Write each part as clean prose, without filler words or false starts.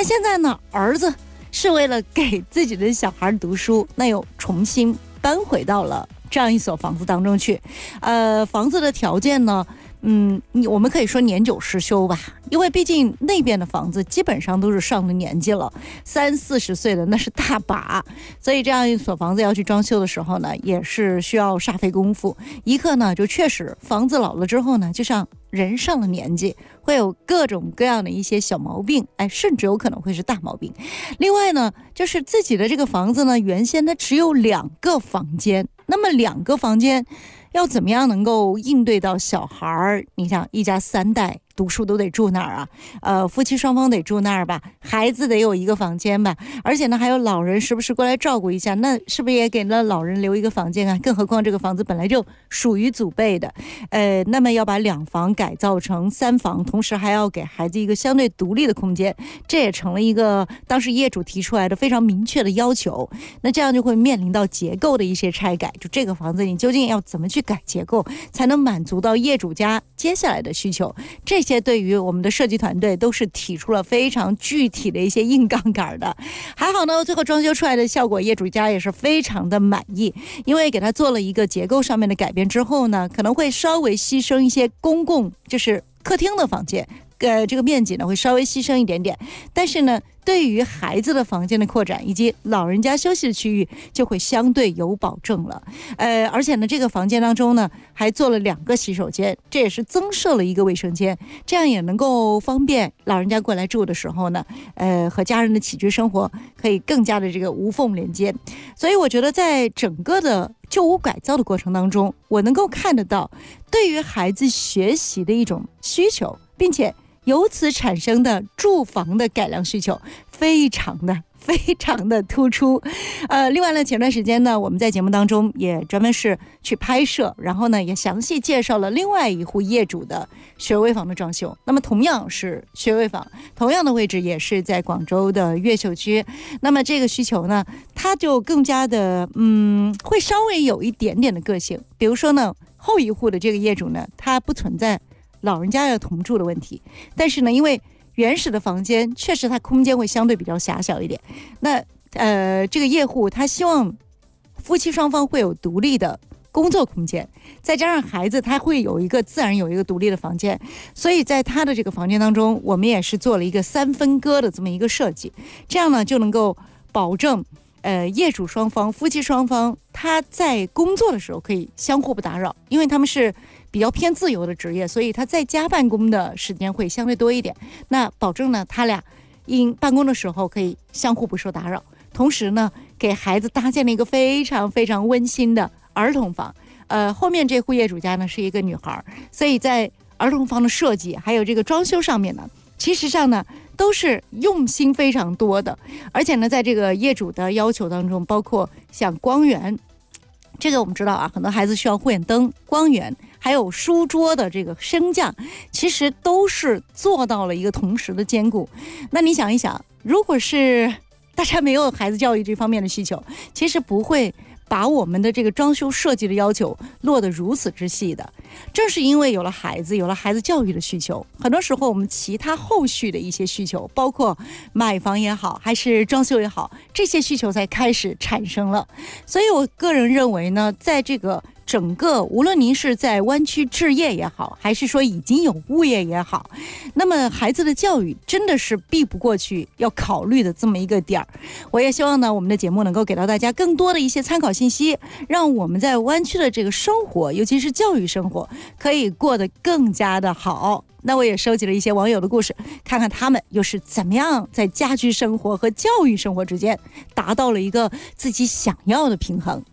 现在呢，儿子是为了给自己的小孩读书，那又重新搬回到了这样一所房子当中去。房子的条件呢，我们可以说年久失修吧，因为毕竟那边的房子基本上都是上了年纪了，30-40岁的那是大把，所以这样一所房子要去装修的时候呢，也是需要煞费功夫。一个呢，就确实房子老了之后呢，就像人上了年纪，会有各种各样的一些小毛病，甚至有可能会是大毛病。另外呢，就是自己的这个房子呢，原先它只有2个房间，那么2个房间要怎么样能够应对到小孩？你想，一家3代读书都得住那儿啊，夫妻双方得住那儿吧，孩子得有1个房间吧，而且呢还有老人时不时过来照顾一下，那是不是也给了老人留1个房间啊？更何况这个房子本来就属于祖辈的，那么要把2房改造成3房，同时还要给孩子一个相对独立的空间，这也成了一个当时业主提出来的非常明确的要求。那这样就会面临到结构的一些拆改，就这个房子你究竟要怎么去改结构，才能满足到业主家接下来的需求？这些对于我们的设计团队都是提出了非常具体的一些硬杠杆的。还好呢，最后装修出来的效果业主家也是非常的满意，因为给他做了一个结构上面的改变之后呢，可能会稍微牺牲一些公共，就是客厅的房间，这个面积呢会稍微牺牲一点点，但是呢对于孩子的房间的扩展以及老人家休息的区域就会相对有保证了。而且呢这个房间当中呢还做了2个洗手间，这也是增设了1个卫生间，这样也能够方便老人家过来住的时候呢和家人的起居生活可以更加的这个无缝连接。所以我觉得在整个的旧屋改造的过程当中，我能够看得到对于孩子学习的一种需求，并且由此产生的住房的改良需求非常的突出。另外呢，前段时间呢，我们在节目当中也专门是去拍摄，然后呢也详细介绍了另外一户业主的学位房的装修。那么同样是学位房，同样的位置也是在广州的越秀区。那么这个需求呢，它就更加的会稍微有一点点的个性。比如说呢，后一户的这个业主呢，它不存在老人家要同住的问题，但是呢因为原始的房间确实它空间会相对比较狭小一点，那这个业户他希望夫妻双方会有独立的工作空间，再加上孩子他会自然有一个独立的房间，所以在他的这个房间当中，我们也是做了一个3分割的这么一个设计，这样呢就能够保证业主双方夫妻双方他在工作的时候可以相互不打扰，因为他们是比较偏自由的职业，所以他在家办公的时间会相对多一点，那保证呢他俩因办公的时候可以相互不受打扰，同时呢给孩子搭建了一个非常非常温馨的儿童房。后面这户业主家呢是一个女孩，所以在儿童房的设计还有这个装修上面呢，其实上呢都是用心非常多的。而且呢在这个业主的要求当中，包括像光源，这个我们知道啊，很多孩子需要护眼灯、光源，还有书桌的这个升降，其实都是做到了一个同时的兼顾。那你想一想，如果是大家没有孩子教育这方面的需求，其实不会把我们的这个装修设计的要求落得如此之细的。正是因为有了孩子教育的需求，很多时候我们其他后续的一些需求，包括买房也好还是装修也好，这些需求才开始产生了。所以我个人认为呢，在这个整个无论您是在湾区置业也好，还是说已经有物业也好，那么孩子的教育真的是避不过去要考虑的这么一个点儿。我也希望呢我们的节目能够给到大家更多的一些参考信息，让我们在湾区的这个生活，尤其是教育生活可以过得更加的好。那我也收集了一些网友的故事，看看他们又是怎么样在家居生活和教育生活之间达到了一个自己想要的平衡。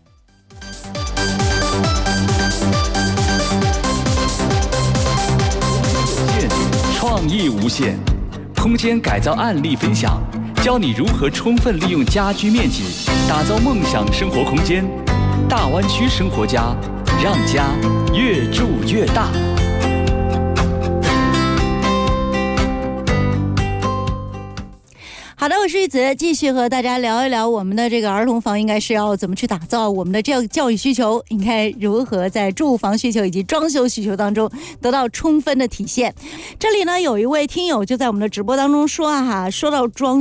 创意无限，空间改造案例分享，教你如何充分利用家居面积，打造梦想生活空间。大湾区生活家，让家越住越大。 好的，我是玉子，继续和大家聊一聊我们的这个儿童房应该是要怎么去打造，我们的这个教育需求应该如何在住房需求以及装修需求当中得到充分的体现。这里呢有一位听友就在我们的直播当中说说到装